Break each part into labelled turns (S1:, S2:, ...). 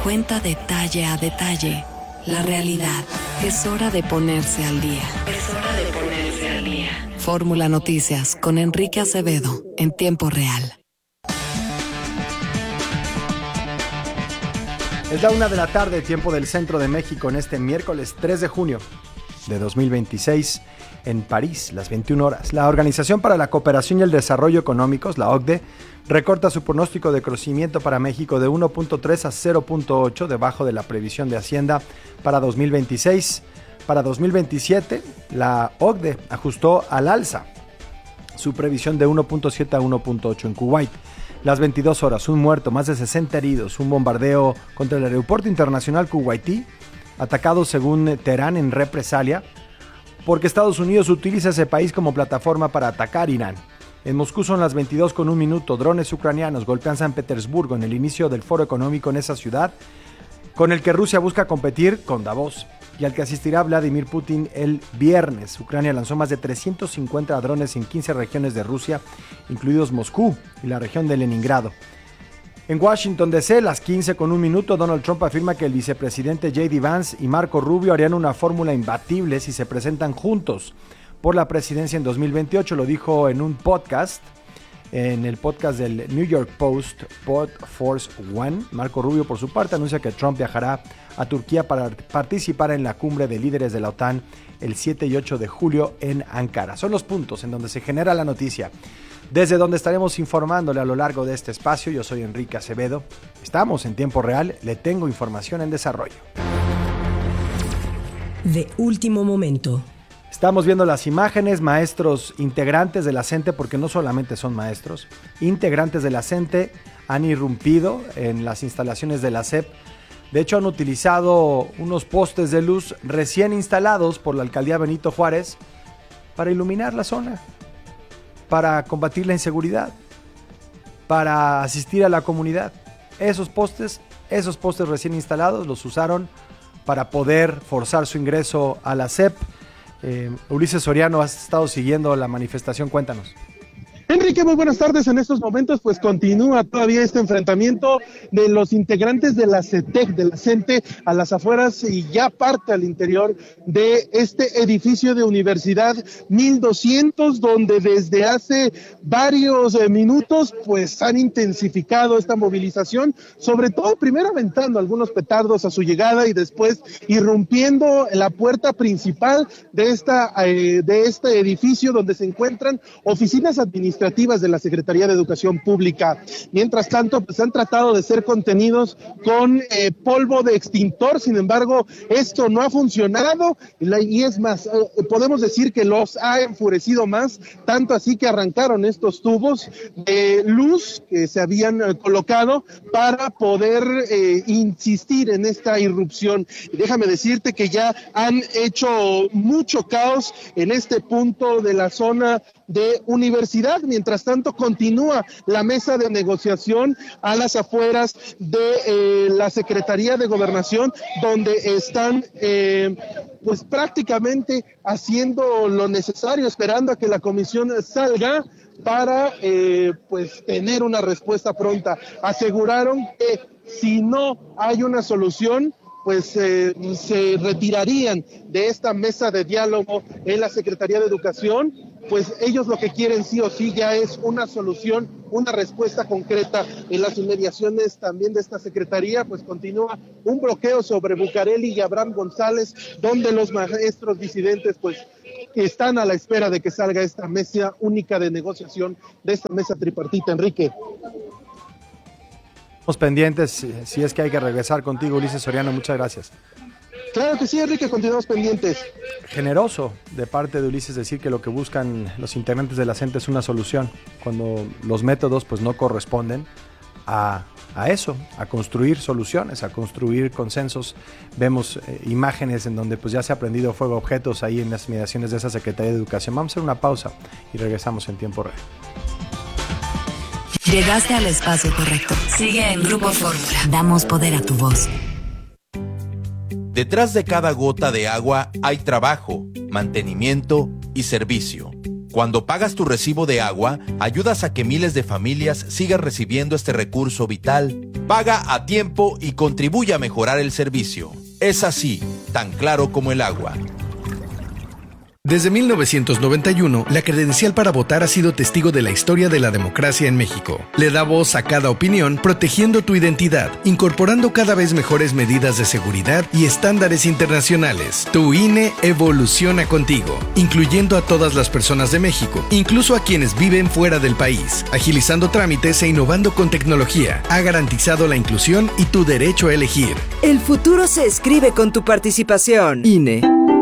S1: cuenta detalle a detalle la realidad. Es hora de ponerse al día. Fórmula Noticias con Enrique Acevedo en tiempo real.
S2: Es la 1:00 p.m, tiempo del centro de México, en este miércoles 3 de junio de 2026 en París, las 21 horas. La Organización para la Cooperación y el Desarrollo Económicos, la OCDE, recorta su pronóstico de crecimiento para México de 1.3 a 0.8, debajo de la previsión de Hacienda para 2026. Para 2027, la OCDE ajustó al alza su previsión de 1.7 a 1.8 en Kuwait. Las 22 horas, un muerto, más de 60 heridos, un bombardeo contra el aeropuerto internacional kuwaití, atacado según Teherán en represalia, porque Estados Unidos utiliza ese país como plataforma para atacar Irán. En Moscú son las 22:01, drones ucranianos golpean San Petersburgo en el inicio del foro económico en esa ciudad, con el que Rusia busca competir con Davos y al que asistirá Vladimir Putin el viernes. Ucrania lanzó más de 350 drones en 15 regiones de Rusia, incluidos Moscú y la región de Leningrado. En Washington DC, las 15:01, Donald Trump afirma que el vicepresidente J.D. Vance y Marco Rubio harían una fórmula imbatible si se presentan juntos por la presidencia en 2028. Lo dijo en un podcast, en el podcast del New York Post, Pod Force One. Marco Rubio, por su parte, anuncia que Trump viajará a Turquía para participar en la cumbre de líderes de la OTAN el 7 y 8 de julio en Ankara. Son los puntos en donde se genera la noticia, desde donde estaremos informándole a lo largo de este espacio. Yo soy Enrique Acevedo. Estamos en tiempo real. Le tengo información en desarrollo.
S3: De último momento.
S2: Estamos viendo las imágenes, maestros integrantes de la CENTE, porque no solamente son maestros, integrantes de la CENTE han irrumpido en las instalaciones de la SEP. De hecho, han utilizado unos postes de luz recién instalados por la alcaldía Benito Juárez para iluminar la zona, para combatir la inseguridad, para asistir a la comunidad. Esos postes recién instalados los usaron para poder forzar su ingreso a la SEP. Ulises Soriano, has estado siguiendo la manifestación, cuéntanos.
S4: Enrique, muy buenas tardes. En estos momentos pues continúa todavía este enfrentamiento de los integrantes de la CETEC, de la CENTE, a las afueras y ya parte al interior de este edificio de Universidad 1200, donde desde hace varios minutos pues han intensificado esta movilización, sobre todo primero aventando algunos petardos a su llegada y después irrumpiendo en la puerta principal de este edificio, donde se encuentran oficinas administrativas de la Secretaría de Educación Pública. Mientras tanto, pues han tratado de ser contenidos con polvo de extintor. Sin embargo, esto no ha funcionado y es más, podemos decir que los ha enfurecido más, tanto así que arrancaron estos tubos de luz que se habían colocado para poder insistir en esta irrupción. Y déjame decirte que ya han hecho mucho caos en este punto de la zona de Universidad. Mientras tanto, continúa la mesa de negociación a las afueras de la Secretaría de Gobernación, donde están pues prácticamente haciendo lo necesario, esperando a que la comisión salga para pues tener una respuesta pronta. Aseguraron que si no hay una solución, pues se retirarían de esta mesa de diálogo en la Secretaría de Educación. Pues ellos lo que quieren sí o sí ya es una solución, una respuesta concreta. En las inmediaciones también de esta secretaría pues continúa un bloqueo sobre Bucareli y Abraham González, donde los maestros disidentes pues están a la espera de que salga esta mesa única de negociación, de esta mesa tripartita. Enrique.
S2: Estamos pendientes, si es que hay que regresar contigo, Ulises Soriano, muchas gracias.
S4: Claro que sí, Enrique, continuamos pendientes.
S2: Generoso de parte de Ulises decir que lo que buscan los integrantes de la CENTE es una solución, cuando los métodos pues no corresponden a eso, a construir soluciones, a construir consensos. Vemos imágenes en donde pues ya se ha prendido fuego a objetos ahí en las mediaciones de esa Secretaría de Educación. Vamos a hacer una pausa y regresamos en tiempo real.
S1: Llegaste al espacio correcto. Sigue en Grupo Fórmula. Damos poder a tu voz.
S5: Detrás de cada gota de agua hay trabajo, mantenimiento y servicio. Cuando pagas tu recibo de agua, ayudas a que miles de familias sigan recibiendo este recurso vital. Paga a tiempo y contribuye a mejorar el servicio. Es así, tan claro como el agua.
S6: Desde 1991, la credencial para votar ha sido testigo de la historia de la democracia en México. Le da voz a cada opinión, protegiendo tu identidad, incorporando cada vez mejores medidas de seguridad y estándares internacionales. Tu INE evoluciona contigo, incluyendo a todas las personas de México, incluso a quienes viven fuera del país. Agilizando trámites e innovando con tecnología, ha garantizado la inclusión y tu derecho a elegir.
S7: El futuro se escribe con tu participación. INE.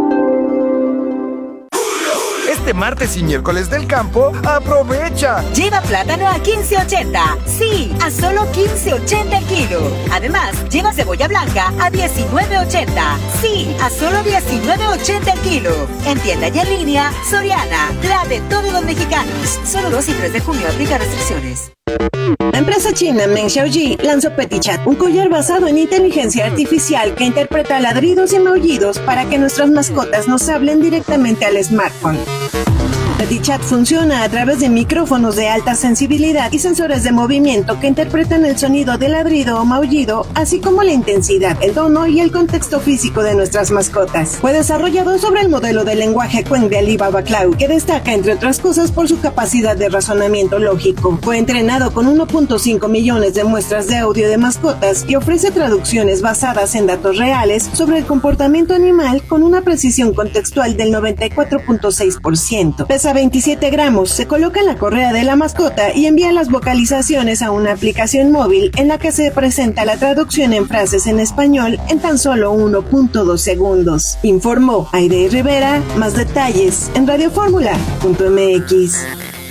S8: Este martes y miércoles del campo, ¡aprovecha!
S9: Lleva plátano a 15.80. Sí, a solo 15.80 el kilo. Además, lleva cebolla blanca a 19.80. Sí, a solo 19.80 el kilo. En tienda y en línea, Soriana, la de todos los mexicanos. Solo 2 y 3 de junio aplica restricciones.
S10: La empresa china Meng Xiaoji lanzó PetiChat, un collar basado en inteligencia artificial que interpreta ladridos y maullidos para que nuestras mascotas nos hablen directamente al smartphone. PetiChat funciona a través de micrófonos de alta sensibilidad y sensores de movimiento que interpretan el sonido de ladrido o maullido, así como la intensidad, el tono y el contexto físico de nuestras mascotas. Fue desarrollado sobre el modelo de lenguaje Qwen de Alibaba Cloud, que destaca, entre otras cosas, por su capacidad de razonamiento lógico. Fue entrenado con 1.5 millones de muestras de audio de mascotas y ofrece traducciones basadas en datos reales sobre el comportamiento animal con una precisión contextual del 94.6%. Pesa 27 gramos, se coloca en la correa de la mascota y envía las vocalizaciones a una aplicación móvil en la que se presenta la traducción en frases en español en tan solo 1.2 segundos. Informó Aide Rivera. Más detalles en radioformula.mx.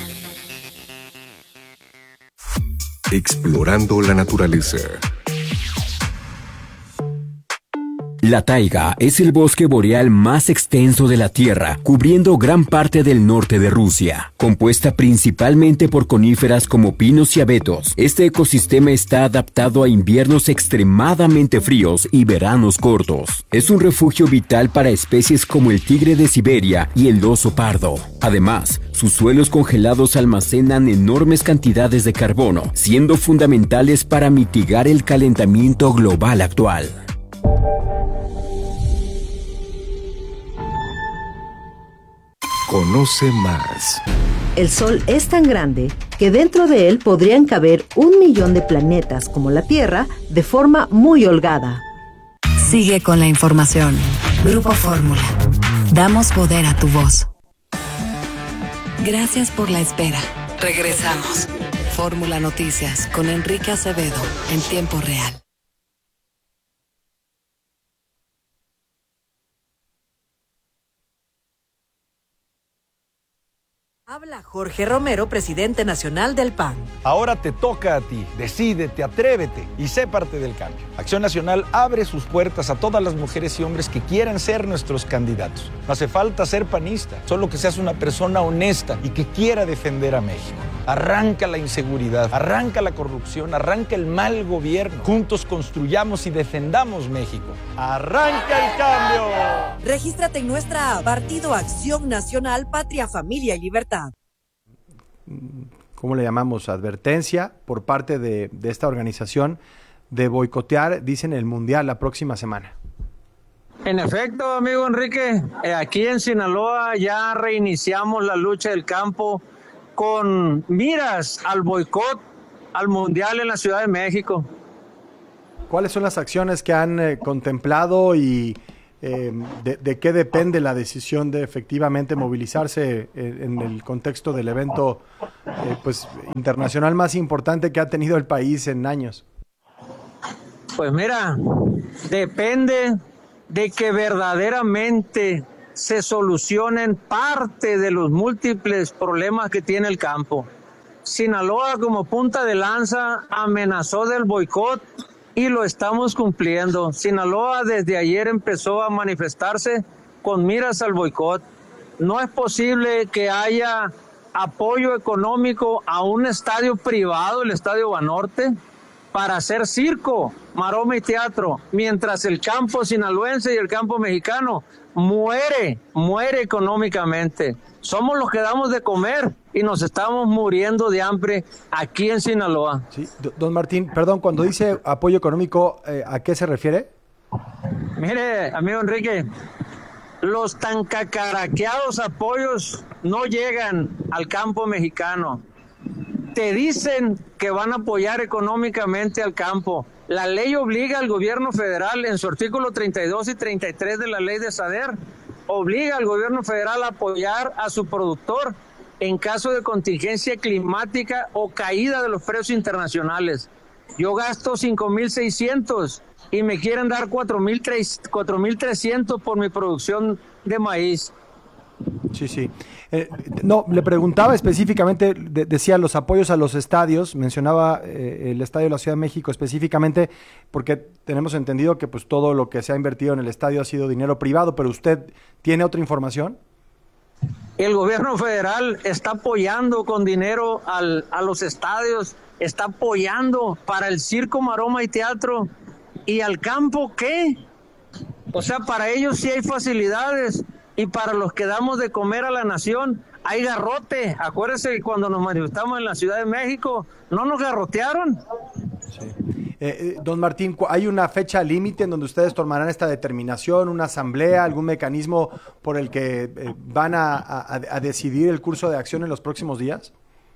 S11: Explorando la naturaleza.
S12: La taiga es el bosque boreal más extenso de la Tierra, cubriendo gran parte del norte de Rusia. Compuesta principalmente por coníferas como pinos y abetos, este ecosistema está adaptado a inviernos extremadamente fríos y veranos cortos. Es un refugio vital para especies como el tigre de Siberia y el oso pardo. Además, sus suelos congelados almacenan enormes cantidades de carbono, siendo fundamentales para mitigar el calentamiento global actual.
S11: Conoce más.
S13: El Sol es tan grande que dentro de él podrían caber 1 millón de planetas como la Tierra de forma muy holgada.
S1: Sigue con la información. Grupo Fórmula. Damos poder a tu voz. Gracias por la espera. Regresamos. Fórmula Noticias con Enrique Acevedo en tiempo real.
S14: Habla Jorge Romero, presidente nacional del PAN.
S15: Ahora te toca a ti. Decídete, atrévete y sé parte del cambio. Acción Nacional abre sus puertas a todas las mujeres y hombres que quieran ser nuestros candidatos. No hace falta ser panista, solo que seas una persona honesta y que quiera defender a México. Arranca la inseguridad, arranca la corrupción, arranca el mal gobierno. Juntos construyamos y defendamos México. ¡Arranca el cambio!
S14: Regístrate en nuestra app Partido Acción Nacional, Patria, Familia y Libertad.
S2: ¿Cómo le llamamos? Advertencia por parte de esta organización de boicotear, dicen, el Mundial la próxima semana.
S16: En efecto, amigo Enrique, aquí en Sinaloa ya reiniciamos la lucha del campo con miras al boicot al Mundial en la Ciudad de México.
S2: ¿Cuáles son las acciones que han contemplado y de qué depende la decisión de efectivamente movilizarse en el contexto del evento pues internacional más importante que ha tenido el país en años?
S16: Pues mira, depende de que verdaderamente se solucionen parte de los múltiples problemas que tiene el campo. Sinaloa, como punta de lanza, amenazó del boicot y lo estamos cumpliendo. Sinaloa desde ayer empezó a manifestarse con miras al boicot. No es posible que haya apoyo económico a un estadio privado, el Estadio Banorte, para hacer circo, maroma y teatro, mientras el campo sinaloense y el campo mexicano muere económicamente. Somos los que damos de comer y nos estamos muriendo de hambre aquí en Sinaloa.
S2: Sí, don Martín, perdón, cuando dice apoyo económico, ¿a qué se refiere?
S16: Mire, amigo Enrique, los tan cacaraqueados apoyos no llegan al campo mexicano. Te dicen que van a apoyar económicamente al campo. La ley obliga al gobierno federal, en su artículo 32 y 33 de la ley de SADER, obliga al gobierno federal a apoyar a su productor en caso de contingencia climática o caída de los precios internacionales. Yo gasto 5,600 y me quieren dar 4,300 por mi producción de maíz.
S2: Sí. No, le preguntaba específicamente, decía los apoyos a los estadios, mencionaba el Estadio de la Ciudad de México específicamente, porque tenemos entendido que pues todo lo que se ha invertido en el estadio ha sido dinero privado, pero ¿usted tiene otra información?
S16: El gobierno federal está apoyando con dinero a los estadios, está apoyando para el circo, maroma y teatro. ¿Y al campo qué? O sea, para ellos sí hay facilidades. Y para los que damos de comer a la nación, hay garrote. Acuérdense que cuando nos manifestamos en la Ciudad de México, ¿no nos garrotearon?
S2: Sí. Don Martín, ¿hay una fecha límite en donde ustedes tomarán esta determinación, una asamblea, algún mecanismo por el que van a decidir el curso de acción en los próximos días?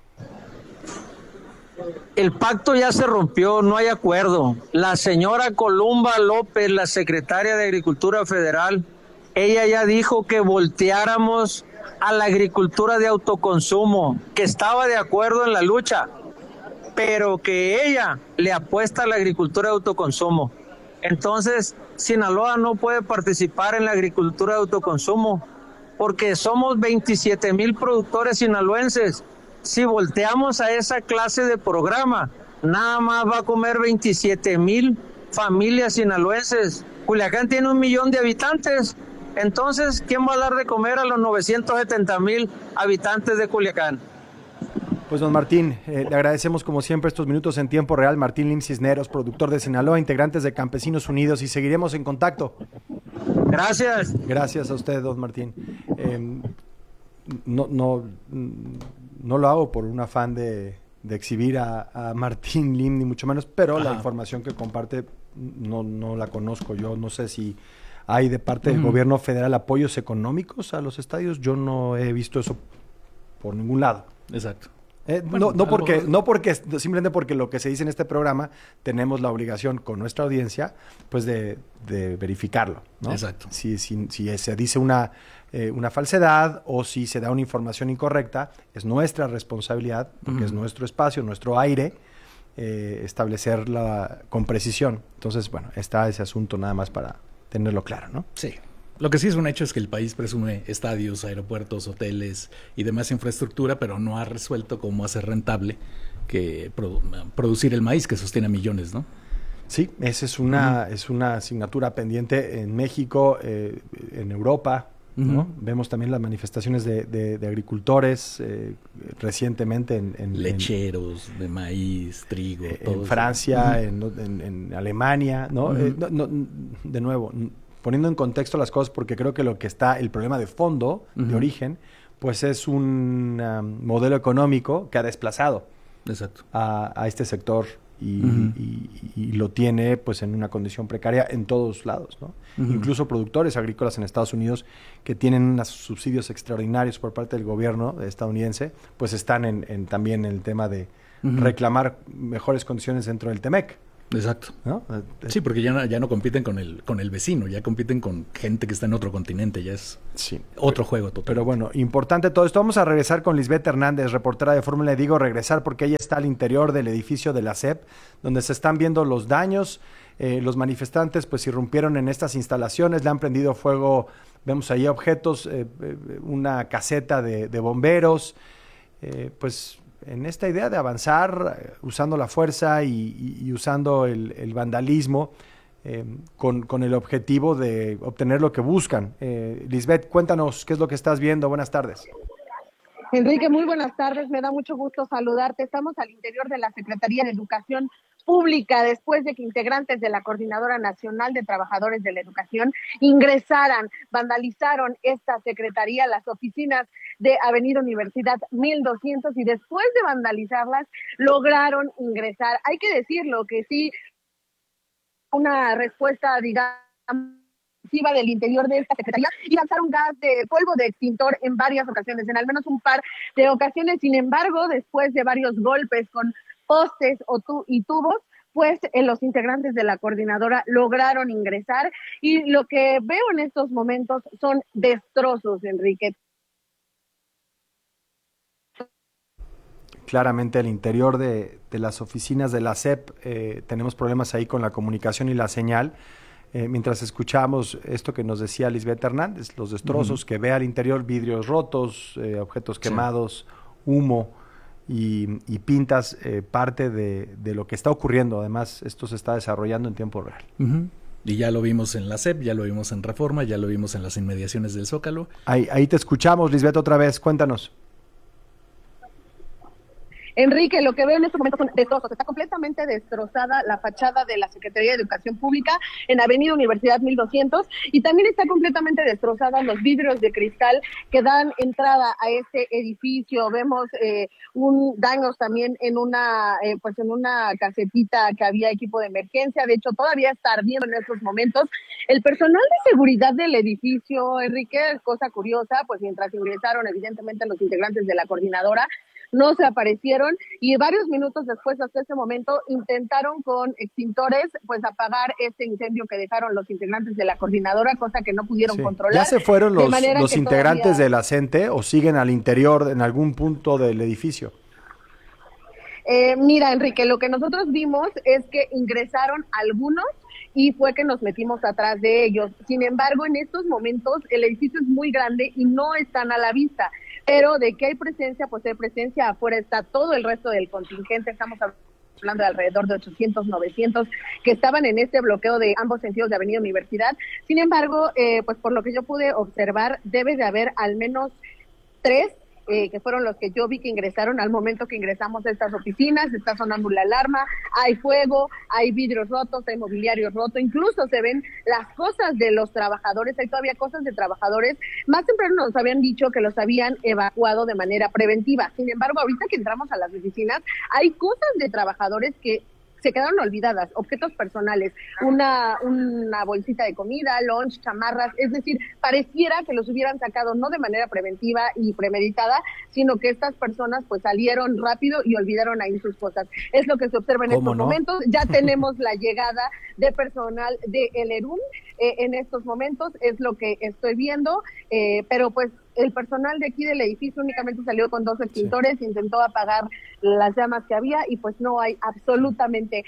S16: El pacto ya se rompió, no hay acuerdo. La señora Columba López, la secretaria de Agricultura Federal, ella ya dijo que volteáramos a la agricultura de autoconsumo, que estaba de acuerdo en la lucha, pero que ella le apuesta a la agricultura de autoconsumo. Entonces, Sinaloa no puede participar en la agricultura de autoconsumo porque somos 27,000 productores sinaloenses. Si volteamos a esa clase de programa, nada más va a comer 27,000 familias sinaloenses. Culiacán tiene 1 millón de habitantes. Entonces, ¿quién va a dar de comer a los 970,000 habitantes de Culiacán?
S2: Pues don Martín, le agradecemos como siempre estos minutos en tiempo real. Martín Lim Cisneros, productor de Sinaloa, integrantes de Campesinos Unidos, y seguiremos en contacto.
S16: Gracias.
S2: Gracias a usted, don Martín. No lo hago por un afán de exhibir a Martín Lim, ni mucho menos, pero la información que comparte no la conozco. Yo no sé si hay de parte del gobierno federal apoyos económicos a los estadios. Yo no he visto eso por ningún lado.
S17: Exacto.
S2: Simplemente porque lo que se dice en este programa tenemos la obligación con nuestra audiencia pues de verificarlo, ¿no?
S17: Exacto.
S2: Si se dice una falsedad o si se da una información incorrecta, es nuestra responsabilidad, porque es nuestro espacio, nuestro aire, establecerla con precisión. Entonces, bueno, está ese asunto nada más para tenerlo claro, ¿no?
S17: Sí. Lo que sí es un hecho es que el país presume estadios, aeropuertos, hoteles y demás infraestructura, pero no ha resuelto cómo hacer rentable que producir el maíz que sostiene a millones, ¿no?
S2: Sí, esa es una asignatura pendiente en México, en Europa, ¿no? Vemos también las manifestaciones de agricultores recientemente en
S17: lecheros de maíz, trigo, todo
S2: en Francia, en Alemania, ¿no? De nuevo, poniendo en contexto las cosas, porque creo que lo que está, el problema de fondo, de origen, pues es un modelo económico que ha desplazado a este sector y lo tiene pues en una condición precaria en todos lados, ¿no? Incluso productores agrícolas en Estados Unidos que tienen unos subsidios extraordinarios por parte del gobierno estadounidense, pues están también en el tema de reclamar mejores condiciones dentro del TEMEC.
S17: Exacto.
S2: ¿No?
S17: Sí, porque ya no compiten con el vecino, ya compiten con gente que está en otro continente, ya es otro juego total.
S2: Pero bueno, importante todo esto. Vamos a regresar con Lisbeth Hernández, reportera de Fórmula. Digo regresar porque ella está al interior del edificio de la SEP, donde se están viendo los daños. Los manifestantes pues irrumpieron en estas instalaciones, le han prendido fuego, vemos ahí objetos, una caseta de bomberos, pues en esta idea de avanzar usando la fuerza y usando el vandalismo con el objetivo de obtener lo que buscan. Lisbeth, cuéntanos qué es lo que estás viendo. Buenas tardes.
S18: Enrique, muy buenas tardes. Me da mucho gusto saludarte. Estamos al interior de la Secretaría de Educación pública después de que integrantes de la Coordinadora Nacional de Trabajadores de la Educación ingresaran, vandalizaron esta secretaría, las oficinas de Avenida Universidad 1200, y después de vandalizarlas lograron ingresar. Hay que decirlo que sí, una respuesta, digamos, del interior de esta secretaría, y lanzaron gas de polvo de extintor en varias ocasiones, en al menos un par de ocasiones. Sin embargo, después de varios golpes con postes y tubos, pues los integrantes de la coordinadora lograron ingresar, y lo que veo en estos momentos son destrozos, Enrique.
S2: Claramente el interior de las oficinas de la SEP tenemos problemas ahí con la comunicación y la señal. Mientras escuchamos esto que nos decía Lisbeth Hernández, los destrozos que ve al interior, vidrios rotos, objetos quemados, humo y pintas, parte de lo que está ocurriendo. Además, esto se está desarrollando en tiempo real.
S17: Y ya lo vimos en la SEP, ya lo vimos en Reforma, ya lo vimos en las inmediaciones del Zócalo.
S2: Ahí te escuchamos, Lisbeth, otra vez, cuéntanos.
S18: Enrique, lo que veo en estos momentos son destrozos. Está completamente destrozada la fachada de la Secretaría de Educación Pública en Avenida Universidad 1200, y también está completamente destrozada los vidrios de cristal que dan entrada a este edificio. Vemos daños también en una casetita que había equipo de emergencia. De hecho, todavía está ardiendo en estos momentos. El personal de seguridad del edificio, Enrique, cosa curiosa, pues mientras ingresaron evidentemente los integrantes de la coordinadora, no se aparecieron, y varios minutos después, hasta ese momento, intentaron con extintores pues apagar este incendio que dejaron los integrantes de la coordinadora, cosa que no pudieron controlar.
S2: ¿Ya se fueron los integrantes de la CENTE o siguen al interior en algún punto del edificio?
S18: Mira, Enrique, lo que nosotros vimos es que ingresaron algunos y fue que nos metimos atrás de ellos. Sin embargo, en estos momentos el edificio es muy grande y no están a la vista, pero de que hay presencia, pues hay presencia. Afuera está todo el resto del contingente. Estamos hablando de alrededor de 800, 900 que estaban en este bloqueo de ambos sentidos de Avenida Universidad. Sin embargo, pues por lo que yo pude observar, debe de haber al menos 3 que fueron los que yo vi que ingresaron al momento que ingresamos a estas oficinas. Está sonando la alarma, hay fuego, hay vidrios rotos, hay mobiliario roto, incluso se ven las cosas de los trabajadores, hay todavía cosas de trabajadores. Más temprano nos habían dicho que los habían evacuado de manera preventiva. Sin embargo, ahorita que entramos a las oficinas, hay cosas de trabajadores que se quedaron olvidadas, objetos personales, una bolsita de comida, lunch, chamarras, es decir, pareciera que los hubieran sacado no de manera preventiva y premeditada, sino que estas personas pues salieron rápido y olvidaron ahí sus cosas. Es lo que se observa en estos momentos. Ya tenemos la llegada de personal de El ERUM en estos momentos, es lo que estoy viendo, pero pues el personal de aquí del edificio únicamente salió con 2 extintores, intentó apagar las llamas que había y pues no hay absolutamente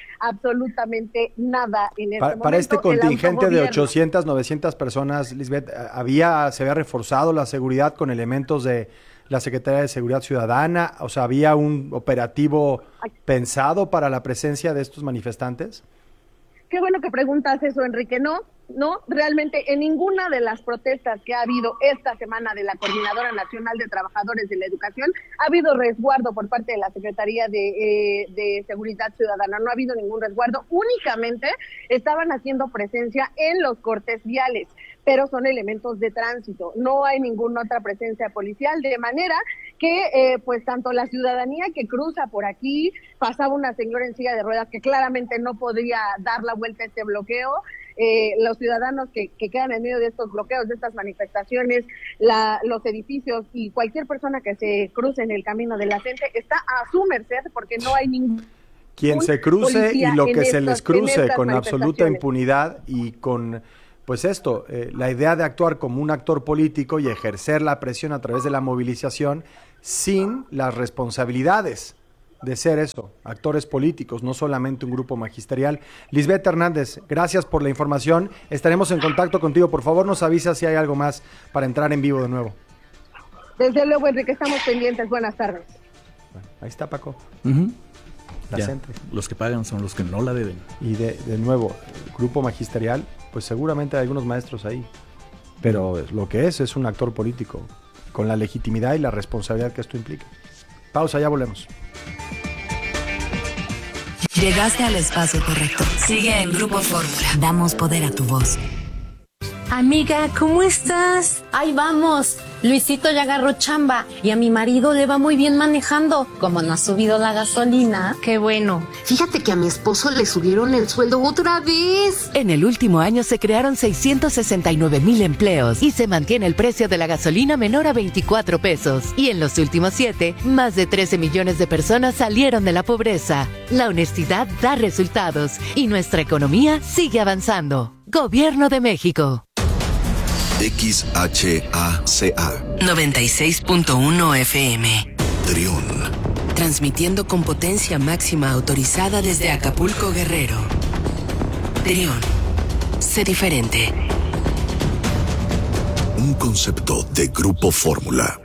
S18: nada en este momento.
S2: Para este contingente de 800, 900 personas, Lisbeth, se había reforzado la seguridad con elementos de la Secretaría de Seguridad Ciudadana, o sea, ¿había un operativo pensado para la presencia de estos manifestantes?
S18: Qué bueno que preguntas eso, Enrique. No, realmente en ninguna de las protestas que ha habido esta semana de la Coordinadora Nacional de Trabajadores de la Educación ha habido resguardo por parte de la Secretaría de Seguridad Ciudadana. No ha habido ningún resguardo, únicamente estaban haciendo presencia en los cortes viales, pero son elementos de tránsito, no hay ninguna otra presencia policial, de manera que pues tanto la ciudadanía que cruza por aquí, pasaba una señora en silla de ruedas que claramente no podría dar la vuelta a este bloqueo, los ciudadanos que quedan en medio de estos bloqueos, de estas manifestaciones, los edificios y cualquier persona que se cruce en el camino de la gente está a su merced porque no hay ningún
S2: quien se cruce y lo que se les cruce con absoluta impunidad y con pues esto, la idea de actuar como un actor político y ejercer la presión a través de la movilización sin las responsabilidades de ser eso, actores políticos, no solamente un grupo magisterial. Lisbeth Hernández, gracias por la información. Estaremos en contacto contigo. Por favor, nos avisa si hay algo más para entrar en vivo de nuevo.
S18: Desde luego, Enrique, estamos pendientes. Buenas tardes.
S2: Bueno, ahí está, Paco.
S17: Los que pagan son los que no la deben.
S2: Y de nuevo, el grupo magisterial, pues seguramente hay algunos maestros ahí, pero lo que es un actor político, con la legitimidad y la responsabilidad que esto implica. Pausa, ya volvemos.
S1: Llegaste al espacio correcto. Sigue en Grupo Fórmula. Damos poder a tu voz.
S19: Amiga, ¿cómo estás? Ahí vamos. Luisito ya agarró chamba y a mi marido le va muy bien manejando. Como no ha subido la gasolina. Qué bueno.
S20: Fíjate que a mi esposo le subieron el sueldo otra vez.
S21: En el último año se crearon 669,000 empleos y se mantiene el precio de la gasolina menor a 24 pesos. Y en los últimos 7, más de 13 millones de personas salieron de la pobreza. La honestidad da resultados y nuestra economía sigue avanzando. Gobierno de México.
S22: XHACA
S1: 96.1 FM.
S22: Trión.
S1: Transmitiendo con potencia máxima autorizada desde Acapulco, Guerrero. Trión. Sé diferente.
S22: Un concepto de Grupo Fórmula.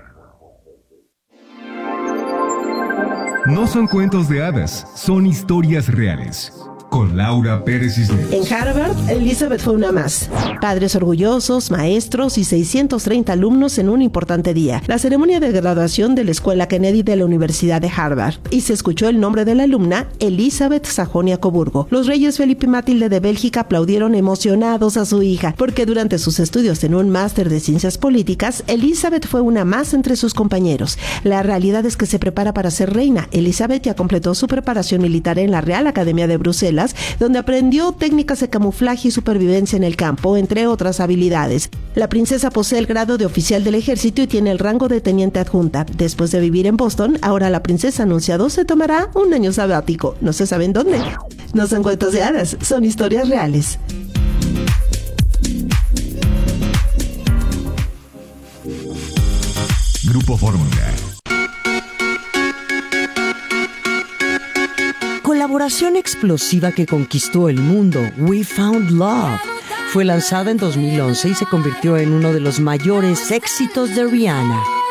S23: No son cuentos de hadas, son historias reales. Con Laura Pérez Cisneros.
S3: En Harvard, Elizabeth fue una más. Padres orgullosos, maestros y 630 alumnos en un importante día. La ceremonia de graduación de la Escuela Kennedy de la Universidad de Harvard. Y se escuchó el nombre de la alumna, Elizabeth Sajonia-Coburgo. Los reyes Felipe y Matilde de Bélgica aplaudieron emocionados a su hija, porque durante sus estudios en un máster de ciencias políticas, Elizabeth fue una más entre sus compañeros. La realidad es que se prepara para ser reina. Elizabeth ya completó su preparación militar en la Real Academia de Bruselas, donde aprendió técnicas de camuflaje y supervivencia en el campo, entre otras habilidades. La princesa posee el grado de oficial del ejército y tiene el rango de teniente adjunta. Después de vivir en Boston, ahora la princesa ha anunciado se tomará un año sabático. No se sabe en dónde. No son cuentos de hadas, son historias reales.
S23: Grupo Fórmula.
S24: Colaboración explosiva que conquistó el mundo, We Found Love. Fue lanzada en 2011 y se convirtió en uno de los mayores éxitos de Rihanna.